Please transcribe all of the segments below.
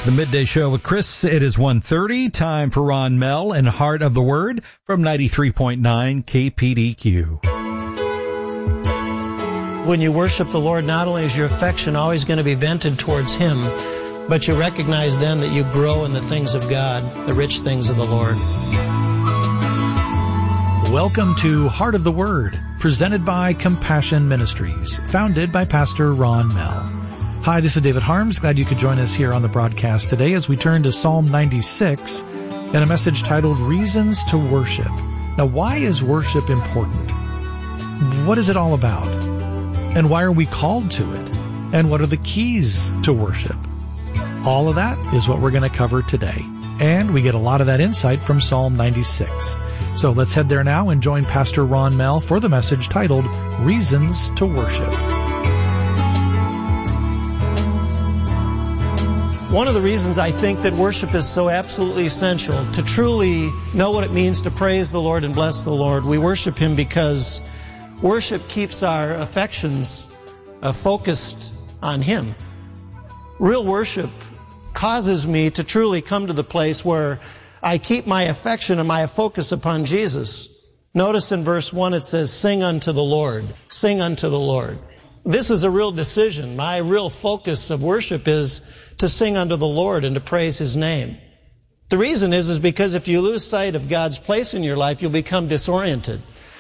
the Midday Show with Chris. It is 1:30. Time for Ron Mell and Heart of the Word from 93.9 KPDQ. When you worship the Lord, not only is your affection always going to be vented towards Him, but you recognize then that you grow in the things of God, the rich things of the Lord. Welcome to Heart of the Word, presented by Compassion Ministries, founded by Pastor Ron Mell. Hi, this is David Harms. Glad you could join us here on the broadcast today as we turn to Psalm 96 and a message titled Reasons to Worship. Now, why is worship important? What is it all about? And why are we called to it? And what are the keys to worship? All of that is what we're going to cover today. And we get a lot of that insight from Psalm 96. So let's head there now and join Pastor Ron Mell for the message titled Reasons to Worship. One of the reasons I think that worship is so absolutely essential, to truly know what it means to praise the Lord and bless the Lord, we worship Him because worship keeps our affections focused on Him. Real worship causes me to truly come to the place where I keep my affection and my focus upon Jesus. Notice in verse 1 it says, sing unto the Lord. Sing unto the Lord. This is a real decision. My real focus of worship is to sing unto the Lord and to praise His name. The reason is because if you lose sight of God's place in your life, you'll become disoriented.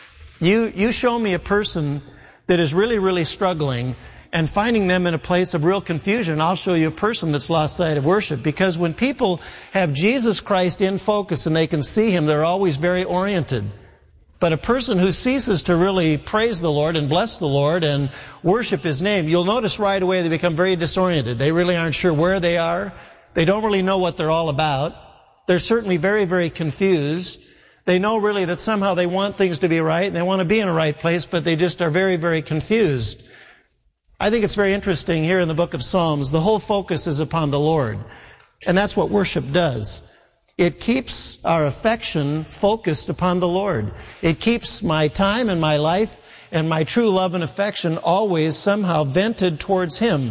You show me a person that is really, really struggling and finding them in a place of real confusion, I'll show you a person that's lost sight of worship. Because when people have Jesus Christ in focus and they can see Him, they're always very oriented. But a person who ceases to really praise the Lord and bless the Lord and worship His name, you'll notice right away they become very disoriented. They really aren't sure where they are. They don't really know what they're all about. They're certainly very, very confused. They know really that somehow they want things to be right and they want to be in a right place, but they just are very, very confused. I think it's very interesting here in the book of Psalms, the whole focus is upon the Lord. And that's what worship does. It keeps our affection focused upon the Lord. It keeps my time and my life and my true love and affection always somehow vented towards Him.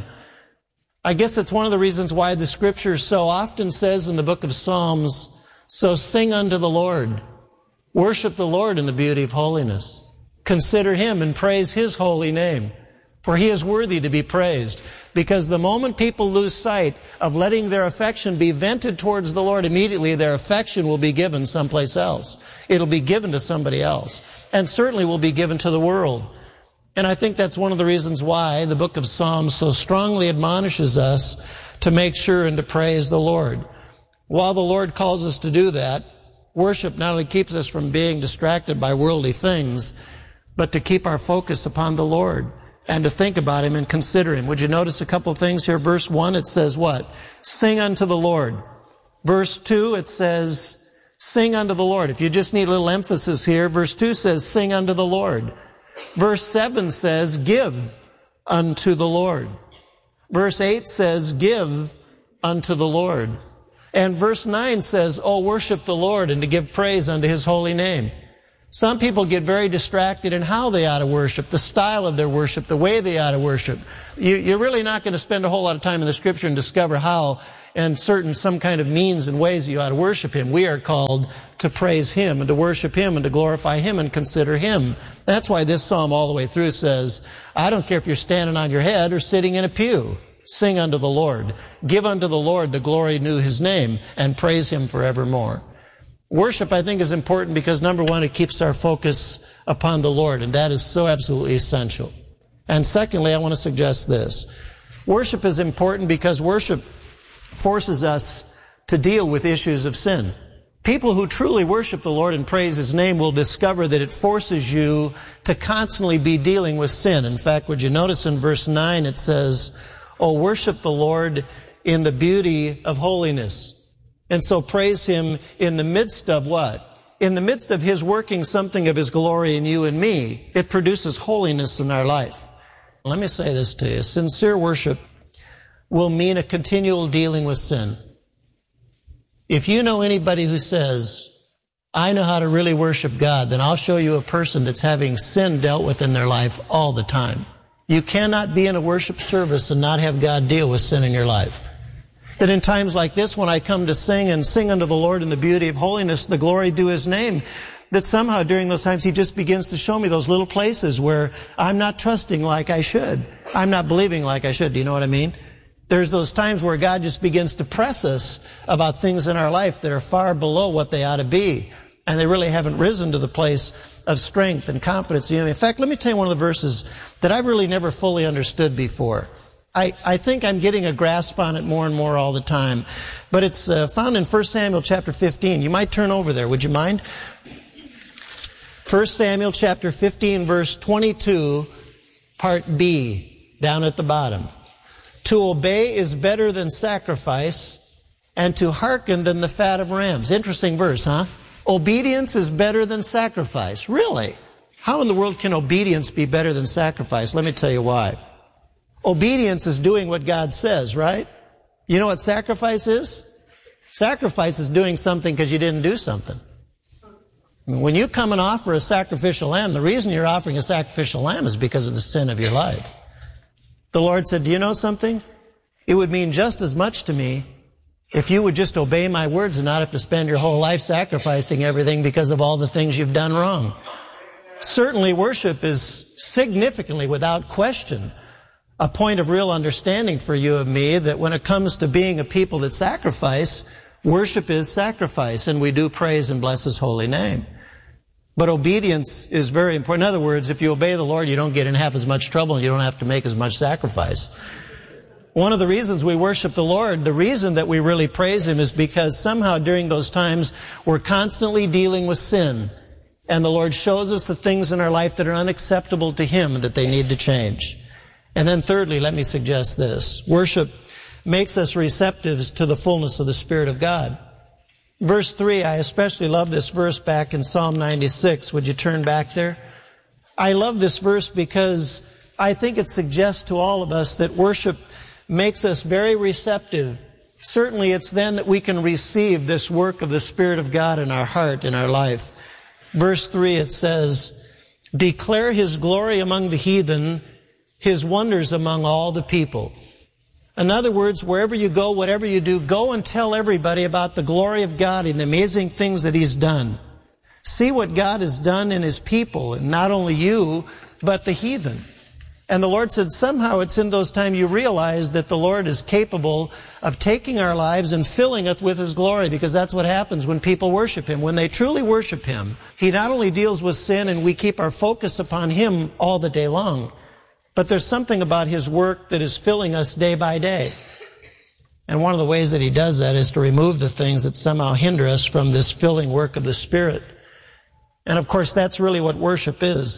I guess it's one of the reasons why the Scripture so often says in the book of Psalms, so sing unto the Lord. Worship the Lord in the beauty of holiness. Consider Him and praise His holy name. For He is worthy to be praised. Because the moment people lose sight of letting their affection be vented towards the Lord, immediately their affection will be given someplace else. It'll be given to somebody else. And certainly will be given to the world. And I think that's one of the reasons why the book of Psalms so strongly admonishes us to make sure and to praise the Lord. While the Lord calls us to do that, worship not only keeps us from being distracted by worldly things, but to keep our focus upon the Lord. And to think about Him and consider Him. Would you notice a couple of things here? Verse 1, it says what? Sing unto the Lord. Verse 2, it says, sing unto the Lord. If you just need a little emphasis here, verse 2 says, sing unto the Lord. Verse 7 says, give unto the Lord. Verse 8 says, give unto the Lord. And verse 9 says, oh, worship the Lord and to give praise unto His holy name. Some people get very distracted in how they ought to worship, the style of their worship, the way they ought to worship. You're really not going to spend a whole lot of time in the Scripture and discover how and some kind of means and ways you ought to worship Him. We are called to praise Him and to worship Him and to glorify Him and consider Him. That's why this psalm all the way through says, I don't care if you're standing on your head or sitting in a pew. Sing unto the Lord. Give unto the Lord the glory due His name and praise Him forevermore. Worship, I think, is important because, number one, it keeps our focus upon the Lord, and that is so absolutely essential. And secondly, I want to suggest this. Worship is important because worship forces us to deal with issues of sin. People who truly worship the Lord and praise His name will discover that it forces you to constantly be dealing with sin. In fact, would you notice in verse 9 it says, oh, worship the Lord in the beauty of holiness. And so praise Him in the midst of what? In the midst of His working something of His glory in you and me, it produces holiness in our life. Let me say this to you. Sincere worship will mean a continual dealing with sin. If you know anybody who says, I know how to really worship God, then I'll show you a person that's having sin dealt with in their life all the time. You cannot be in a worship service and not have God deal with sin in your life. That in times like this, when I come to sing and sing unto the Lord in the beauty of holiness, the glory due His name, that somehow during those times He just begins to show me those little places where I'm not trusting like I should. I'm not believing like I should. Do you know what I mean? There's those times where God just begins to press us about things in our life that are far below what they ought to be. And they really haven't risen to the place of strength and confidence. In fact, let me tell you one of the verses that I've really never fully understood before. I think I'm getting a grasp on it more and more all the time. But it's found in 1 Samuel chapter 15. You might turn over there, would you mind? 1 Samuel chapter 15, verse 22, part B, down at the bottom. To obey is better than sacrifice, and to hearken than the fat of rams. Interesting verse, huh? Obedience is better than sacrifice. Really? How in the world can obedience be better than sacrifice? Let me tell you why. Obedience is doing what God says, right? You know what sacrifice is? Sacrifice is doing something because you didn't do something. When you come and offer a sacrificial lamb, the reason you're offering a sacrificial lamb is because of the sin of your life. The Lord said, do you know something? It would mean just as much to me if you would just obey my words and not have to spend your whole life sacrificing everything because of all the things you've done wrong. Certainly worship is significantly, without question, a point of real understanding for you and me that when it comes to being a people that sacrifice, worship is sacrifice, and we do praise and bless His holy name. But obedience is very important. In other words, if you obey the Lord, you don't get in half as much trouble and you don't have to make as much sacrifice. One of the reasons we worship the Lord, the reason that we really praise Him, is because somehow during those times we're constantly dealing with sin. And the Lord shows us the things in our life that are unacceptable to Him, that they need to change. And then thirdly, let me suggest this. Worship makes us receptive to the fullness of the Spirit of God. Verse 3, I especially love this verse back in Psalm 96. Would you turn back there? I love this verse because I think it suggests to all of us that worship makes us very receptive. Certainly it's then that we can receive this work of the Spirit of God in our heart, in our life. Verse 3, it says, declare His glory among the heathen, His wonders among all the people. In other words, wherever you go, whatever you do, go and tell everybody about the glory of God and the amazing things that He's done. See what God has done in His people, and not only you, but the heathen. And the Lord said somehow it's in those times you realize that the Lord is capable of taking our lives and filling it with His glory, because that's what happens when people worship Him. When they truly worship Him, He not only deals with sin and we keep our focus upon Him all the day long, but there's something about His work that is filling us day by day. And one of the ways that He does that is to remove the things that somehow hinder us from this filling work of the Spirit. And of course, that's really what worship is.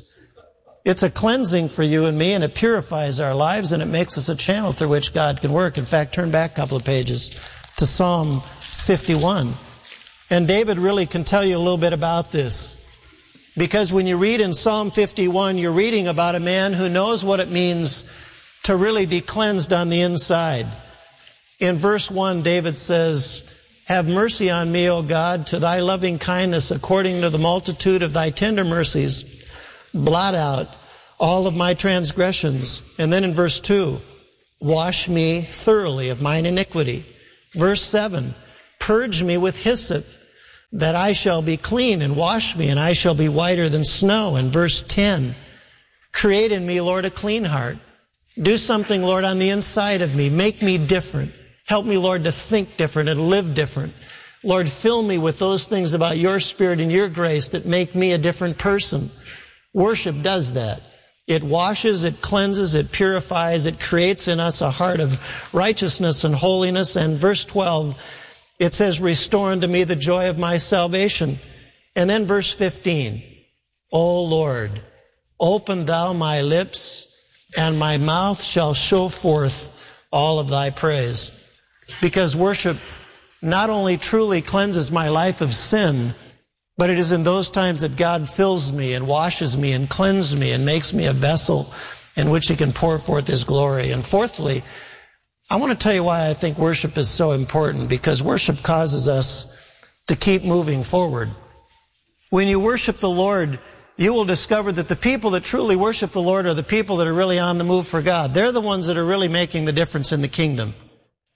It's a cleansing for you and me, and it purifies our lives, and it makes us a channel through which God can work. In fact, turn back a couple of pages to Psalm 51. And David really can tell you a little bit about this. Because when you read in Psalm 51, you're reading about a man who knows what it means to really be cleansed on the inside. In verse 1, David says, have mercy on me, O God, to Thy loving kindness, according to the multitude of Thy tender mercies. Blot out all of my transgressions. And then in verse 2, wash me thoroughly of mine iniquity. Verse 7, purge me with hyssop, that I shall be clean, and wash me, and I shall be whiter than snow. And verse 10, create in me, Lord, a clean heart. Do something, Lord, on the inside of me. Make me different. Help me, Lord, to think different and live different. Lord, fill me with those things about Your Spirit and Your grace that make me a different person. Worship does that. It washes, it cleanses, it purifies, it creates in us a heart of righteousness and holiness. And verse 12, it says, restore unto me the joy of my salvation. And then verse 15, O Lord, open Thou my lips, and my mouth shall show forth all of Thy praise. Because worship not only truly cleanses my life of sin, but it is in those times that God fills me and washes me and cleanses me and makes me a vessel in which He can pour forth His glory. And fourthly, I want to tell you why I think worship is so important, because worship causes us to keep moving forward. When you worship the Lord, you will discover that the people that truly worship the Lord are the people that are really on the move for God. They're the ones that are really making the difference in the kingdom.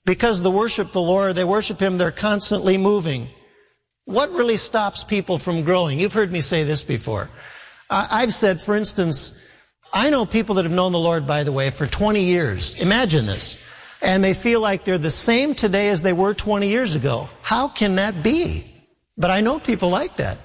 Because they worship the Lord, they worship Him, they're constantly moving. What really stops people from growing? You've heard me say this before. I've said, for instance, I know people that have known the Lord, by the way, for 20 years. Imagine this. And they feel like they're the same today as they were 20 years ago. How can that be? But I know people like that.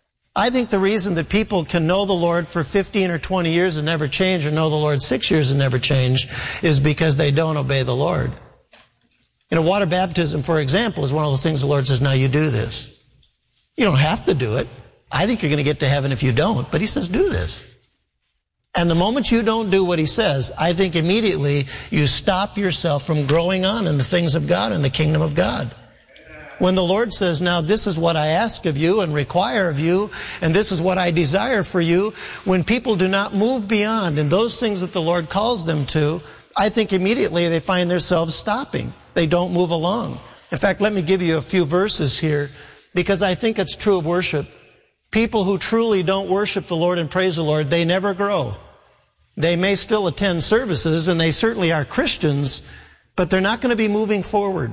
I think the reason that people can know the Lord for 15 or 20 years and never change, or know the Lord 6 years and never change, is because they don't obey the Lord. You know, water baptism, for example, is one of those things the Lord says, now you do this. You don't have to do it. I think you're going to get to heaven if you don't, but He says do this. And the moment you don't do what He says, I think immediately you stop yourself from growing on in the things of God, in the kingdom of God. When the Lord says, now this is what I ask of you and require of you, and this is what I desire for you, when people do not move beyond in those things that the Lord calls them to, I think immediately they find themselves stopping. They don't move along. In fact, let me give you a few verses here, because I think it's true of worship. People who truly don't worship the Lord and praise the Lord, they never grow. They may still attend services, and they certainly are Christians, but they're not going to be moving forward.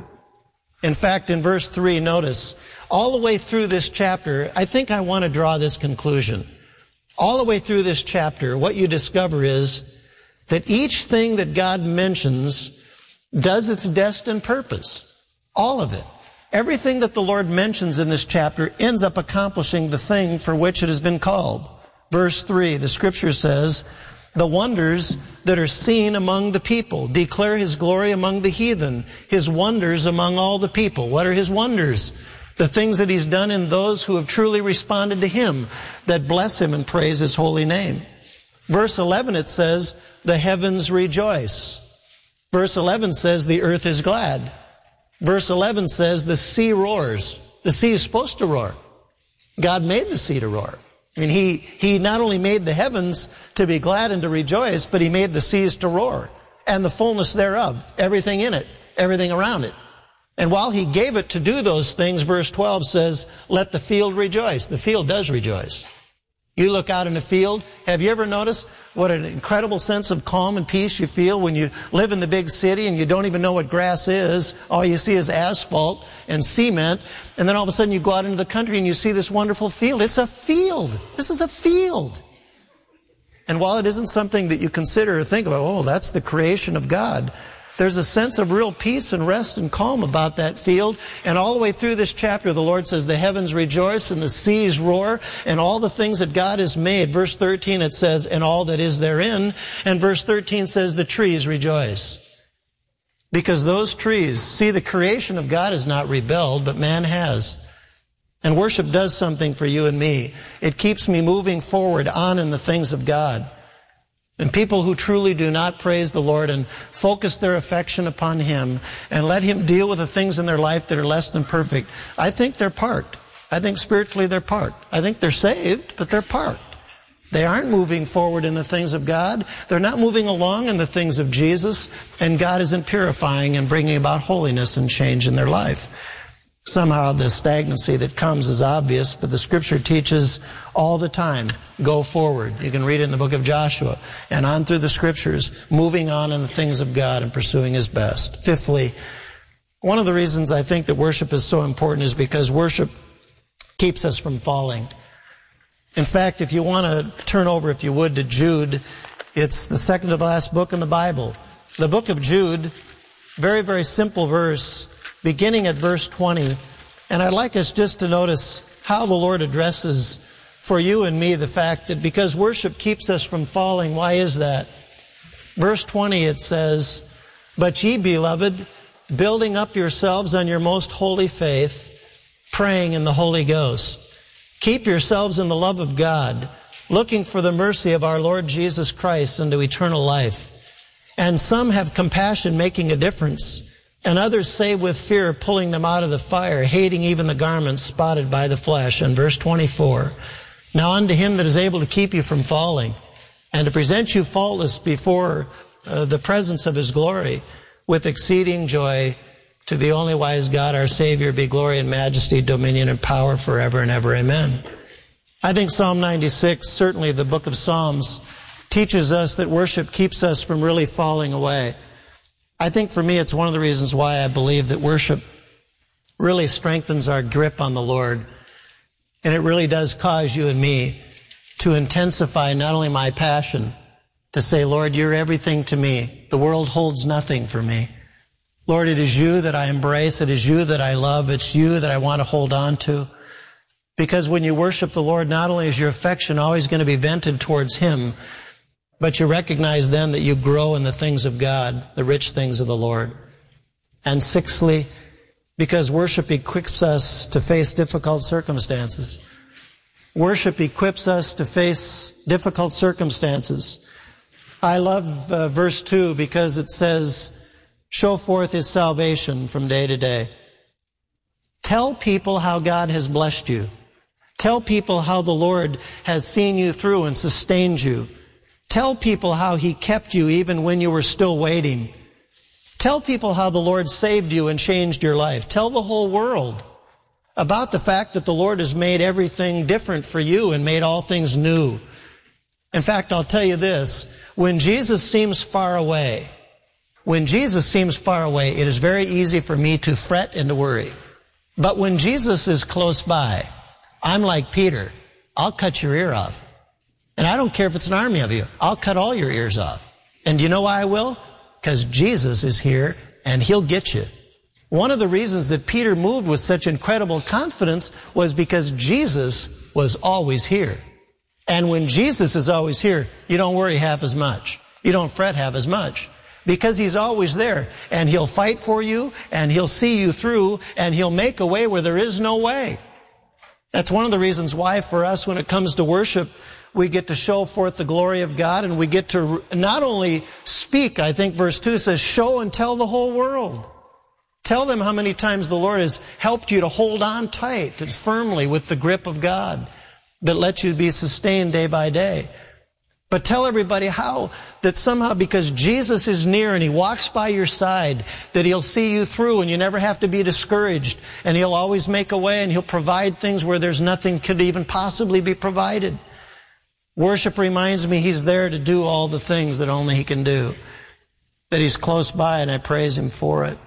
In fact, in verse 3, notice, all the way through this chapter, I think I want to draw this conclusion. All the way through this chapter, what you discover is that each thing that God mentions does its destined purpose. All of it. Everything that the Lord mentions in this chapter ends up accomplishing the thing for which it has been called. Verse 3, the Scripture says, the wonders that are seen among the people declare His glory among the heathen, His wonders among all the people. What are His wonders? The things that He's done in those who have truly responded to Him, that bless Him and praise His holy name. Verse 11, it says, the heavens rejoice. Verse 11 says, the earth is glad. Verse 11 says, the sea roars. The sea is supposed to roar. God made the sea to roar. I mean, He not only made the heavens to be glad and to rejoice, but He made the seas to roar, and the fullness thereof, everything in it, everything around it. And while He gave it to do those things, verse 12 says, let the field rejoice. The field does rejoice. You look out in a field, have you ever noticed what an incredible sense of calm and peace you feel when you live in the big city and you don't even know what grass is? All you see is asphalt and cement. And then all of a sudden you go out into the country and you see this wonderful field. It's a field. This is a field. And while it isn't something that you consider or think about, oh, that's the creation of God, there's a sense of real peace and rest and calm about that field. And all the way through this chapter, the Lord says, the heavens rejoice and the seas roar and all the things that God has made. Verse 13, it says, and all that is therein. And verse 13 says, the trees rejoice. Because those trees, see, the creation of God has not rebelled, but man has. And worship does something for you and me. It keeps me moving forward on in the things of God. And people who truly do not praise the Lord and focus their affection upon Him and let Him deal with the things in their life that are less than perfect, I think they're parked. I think spiritually they're parked. I think they're saved, but they're parked. They aren't moving forward in the things of God. They're not moving along in the things of Jesus, and God isn't purifying and bringing about holiness and change in their life. Somehow the stagnancy that comes is obvious, but the Scripture teaches all the time, go forward. You can read it in the book of Joshua, and on through the Scriptures, moving on in the things of God and pursuing His best. Fifthly, one of the reasons I think that worship is so important is because worship keeps us from falling. In fact, if you want to turn over, if you would, to Jude, it's the second to the last book in the Bible. The book of Jude, very, very simple verse, beginning at verse 20. And I'd like us just to notice how the Lord addresses for you and me the fact that because worship keeps us from falling, why is that? Verse 20, it says, but ye, beloved, building up yourselves on your most holy faith, praying in the Holy Ghost. Keep yourselves in the love of God, looking for the mercy of our Lord Jesus Christ unto eternal life. And some have compassion, making a difference, and others save with fear, pulling them out of the fire, hating even the garments spotted by the flesh. And verse 24, now unto Him that is able to keep you from falling, and to present you faultless before the presence of His glory, with exceeding joy, to the only wise God, our Savior, be glory and majesty, dominion and power forever and ever. Amen. I think Psalm 96, certainly the book of Psalms, teaches us that worship keeps us from really falling away. I think for me it's one of the reasons why I believe that worship really strengthens our grip on the Lord. And it really does cause you and me to intensify not only my passion, to say, Lord, you're everything to me. The world holds nothing for me. Lord, it is you that I embrace. It is you that I love. It's you that I want to hold on to. Because when you worship the Lord, not only is your affection always going to be vented towards Him, but you recognize then that you grow in the things of God, the rich things of the Lord. And sixthly, because worship equips us to face difficult circumstances. Worship equips us to face difficult circumstances. I love verse 2 because it says, show forth His salvation from day to day. Tell people how God has blessed you. Tell people how the Lord has seen you through and sustained you. Tell people how He kept you even when you were still waiting. Tell people how the Lord saved you and changed your life. Tell the whole world about the fact that the Lord has made everything different for you and made all things new. In fact, I'll tell you this, when Jesus seems far away, it is very easy for me to fret and to worry. But when Jesus is close by, I'm like Peter. I'll cut your ear off. And I don't care if it's an army of you. I'll cut all your ears off. And do you know why I will? Because Jesus is here and He'll get you. One of the reasons that Peter moved with such incredible confidence was because Jesus was always here. And when Jesus is always here, you don't worry half as much. You don't fret half as much. Because He's always there. And He'll fight for you, and He'll see you through, and He'll make a way where there is no way. That's one of the reasons why for us, when it comes to worship, we get to show forth the glory of God, and we get to not only speak, I think verse 2 says, show and tell the whole world. Tell them how many times the Lord has helped you to hold on tight and firmly with the grip of God that lets you be sustained day by day. But tell everybody how that somehow because Jesus is near and He walks by your side, that He'll see you through and you never have to be discouraged. And He'll always make a way and He'll provide things where there's nothing could even possibly be provided. Worship reminds me He's there to do all the things that only He can do. That He's close by and I praise Him for it.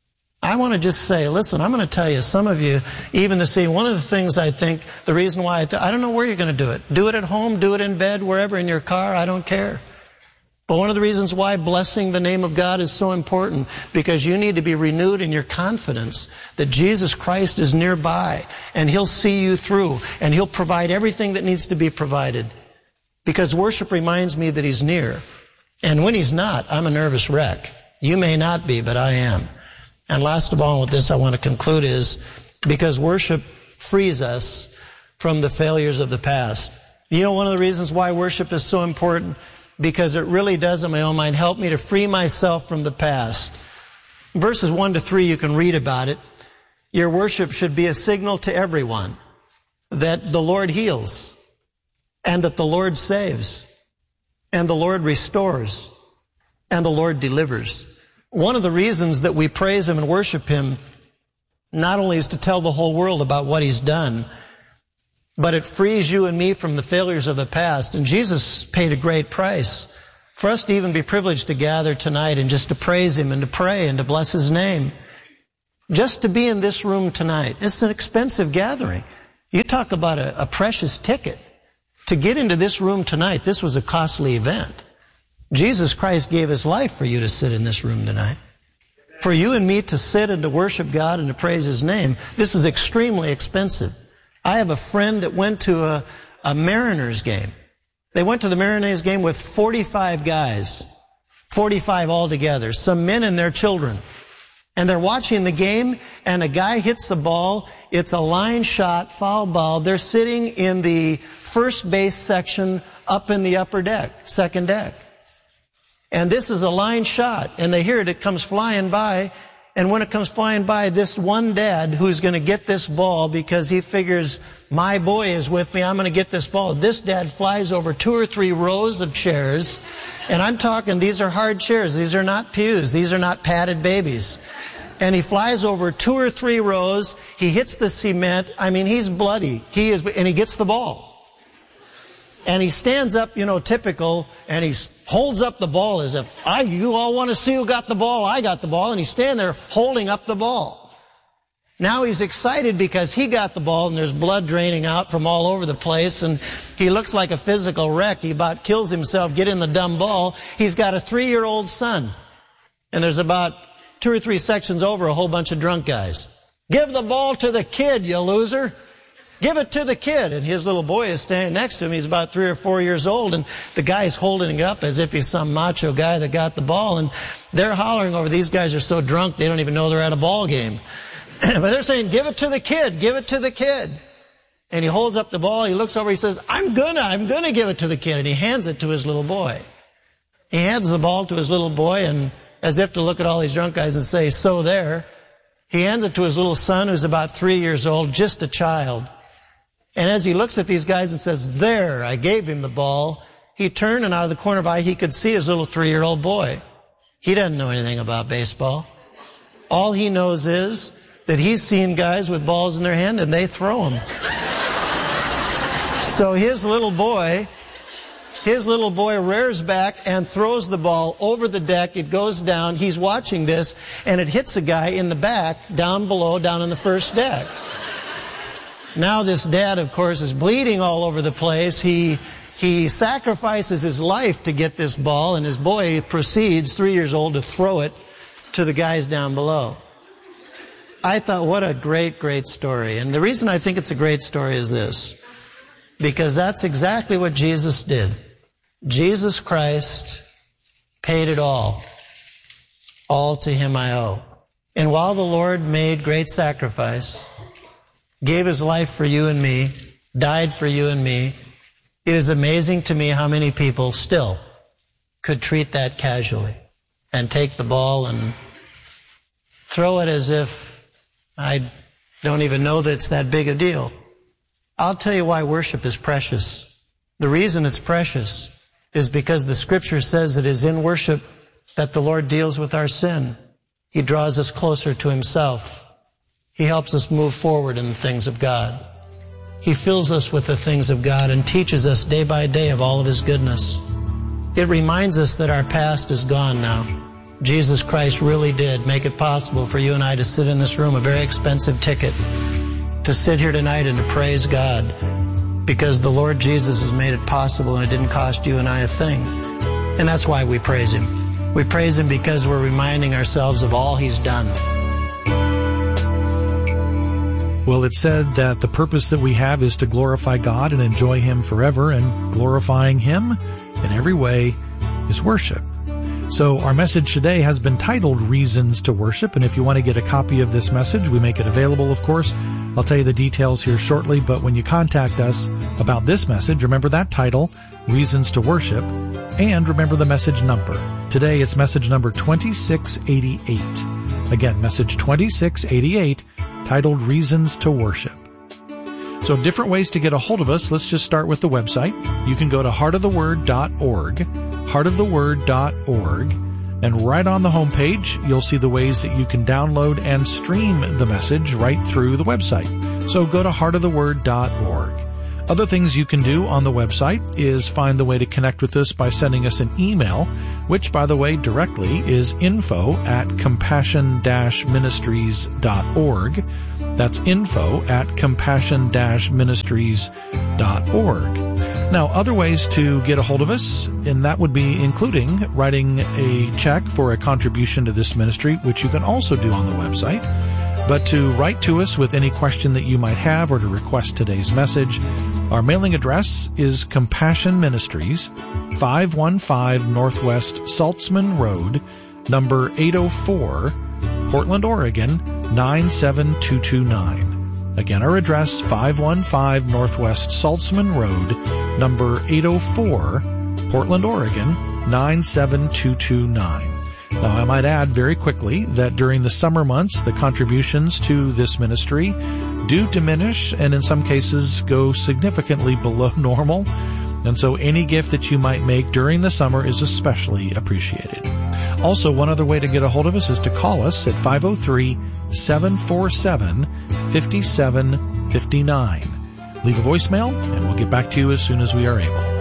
I want to just say, listen, I'm going to tell you, some of you, even to see, one of the things I think, the reason why, I don't know where you're going to do it. Do it at home, do it in bed, wherever, in your car, I don't care. But one of the reasons why blessing the name of God is so important, because you need to be renewed in your confidence that Jesus Christ is nearby, and He'll see you through, and He'll provide everything that needs to be provided. Because worship reminds me that He's near. And when He's not, I'm a nervous wreck. You may not be, but I am. And last of all, with this I want to conclude is because worship frees us from the failures of the past. You know, one of the reasons why worship is so important, because it really does, in my own mind, help me to free myself from the past. Verses 1 to 3, you can read about it. Your worship should be a signal to everyone that the Lord heals, and that the Lord saves, and the Lord restores, and the Lord delivers. One of the reasons that we praise Him and worship Him not only is to tell the whole world about what He's done, but it frees you and me from the failures of the past. And Jesus paid a great price for us to even be privileged to gather tonight and just to praise Him and to pray and to bless His name. Just to be in this room tonight, it's an expensive gathering. You talk about a precious ticket. To get into this room tonight, this was a costly event. Jesus Christ gave His life for you to sit in this room tonight. For you and me to sit and to worship God and to praise His name, this is extremely expensive. I have a friend that went to a Mariners game. They went to the Mariners game with 45 guys, 45 altogether, some men and their children. And they're watching the game, and a guy hits the ball. It's a line shot, foul ball. They're sitting in the first base section up in the upper deck, second deck. And this is a line shot, and they hear it. It comes flying by, and when it comes flying by, this one dad who's going to get this ball because he figures, my boy is with me, I'm going to get this ball. This dad flies over 2 or 3 rows of chairs, and I'm talking, these are hard chairs. These are not pews. These are not padded babies. And he flies over 2 or 3 rows. He hits the cement. I mean, he's bloody. And he gets the ball. And he stands up, typical, and he holds up the ball as if, you all want to see who got the ball? I got the ball. And he's standing there holding up the ball. Now he's excited because he got the ball and there's blood draining out from all over the place and he looks like a physical wreck. He about kills himself getting the dumb ball. He's got a 3-year-old son. And there's about 2 or 3 sections over a whole bunch of drunk guys. Give the ball to the kid, you loser. Give it to the kid. And his little boy is standing next to him. He's about 3 or 4 years old and the guy's holding it up as if he's some macho guy that got the ball. And they're hollering over, these guys are so drunk they don't even know they're at a ball game. But they're saying, give it to the kid, give it to the kid. And he holds up the ball, he looks over, he says, I'm gonna give it to the kid. And he hands it to his little boy. He hands the ball to his little boy, and as if to look at all these drunk guys and say, so there. He hands it to his little son, who's about 3 years old, just a child. And as he looks at these guys and says, there, I gave him the ball, he turned, and out of the corner of his eye, he could see his little 3-year-old boy. He doesn't know anything about baseball. All he knows is that he's seen guys with balls in their hand and they throw them. So his little boy rears back and throws the ball over the deck. It goes down. He's watching this and it hits a guy in the back down below, down on the first deck. Now this dad, of course, is bleeding all over the place. He sacrifices his life to get this ball and his boy proceeds, 3 years old, to throw it to the guys down below. I thought, what a great, great story. And the reason I think it's a great story is this. Because that's exactly what Jesus did. Jesus Christ paid it all. All to him I owe. And while the Lord made great sacrifice, gave his life for you and me, died for you and me, it is amazing to me how many people still could treat that casually and take the ball and throw it as if I don't even know that it's that big a deal. I'll tell you why worship is precious. The reason it's precious is because the Scripture says it is in worship that the Lord deals with our sin. He draws us closer to himself. He helps us move forward in the things of God. He fills us with the things of God and teaches us day by day of all of his goodness. It reminds us that our past is gone now. Jesus Christ really did make it possible for you and I to sit in this room, a very expensive ticket, to sit here tonight and to praise God, because the Lord Jesus has made it possible and it didn't cost you and I a thing. And that's why we praise him. We praise him because we're reminding ourselves of all he's done. Well, it's said that the purpose that we have is to glorify God and enjoy him forever, and glorifying him in every way is worship. So our message today has been titled Reasons to Worship, and if you want to get a copy of this message, we make it available, of course. I'll tell you the details here shortly, but when you contact us about this message, remember that title, Reasons to Worship, and remember the message number. Today it's message number 2688. Again, message 2688, titled Reasons to Worship. So different ways to get a hold of us. Let's just start with the website. You can go to heartoftheword.org, heartoftheword.org, and right on the homepage, you'll see the ways that you can download and stream the message right through the website. So go to heartoftheword.org. Other things you can do on the website is find the way to connect with us by sending us an email, which, by the way, directly is info@compassion-ministries.org. That's info@compassion-ministries.org. Now, other ways to get a hold of us, and that would be including writing a check for a contribution to this ministry, which you can also do on the website. But to write to us with any question that you might have or to request today's message, our mailing address is Compassion Ministries, 515 Northwest Saltzman Road, number 804, Portland, Oregon, 97229. Again, our address, 515 Northwest Saltzman Road, number 804, Portland, Oregon, 97229. Now, I might add very quickly that during the summer months, the contributions to this ministry do diminish and in some cases go significantly below normal. And so any gift that you might make during the summer is especially appreciated. Also, one other way to get a hold of us is to call us at 503-747-5759. Leave a voicemail and we'll get back to you as soon as we are able.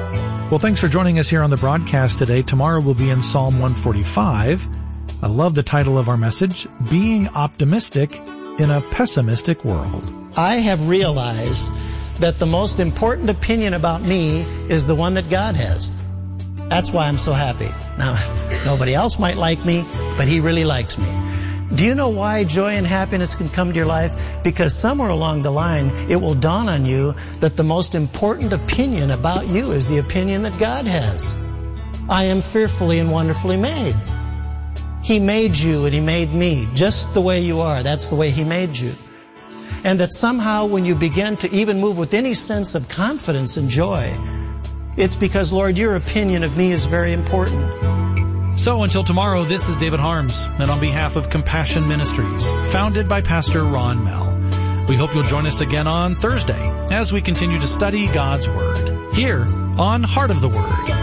Well, thanks for joining us here on the broadcast today. Tomorrow we'll be in Psalm 145. I love the title of our message, Being Optimistic in a Pessimistic World. I have realized that the most important opinion about me is the one that God has. That's why I'm so happy. Now, nobody else might like me, but He really likes me. Do you know why joy and happiness can come to your life? Because somewhere along the line, it will dawn on you that the most important opinion about you is the opinion that God has. I am fearfully and wonderfully made. He made you and He made me just the way you are. That's the way He made you. And that somehow when you begin to even move with any sense of confidence and joy, it's because, Lord, your opinion of me is very important. So until tomorrow, this is David Harms, and on behalf of Compassion Ministries, founded by Pastor Ron Mell, we hope you'll join us again on Thursday as we continue to study God's Word here on Heart of the Word.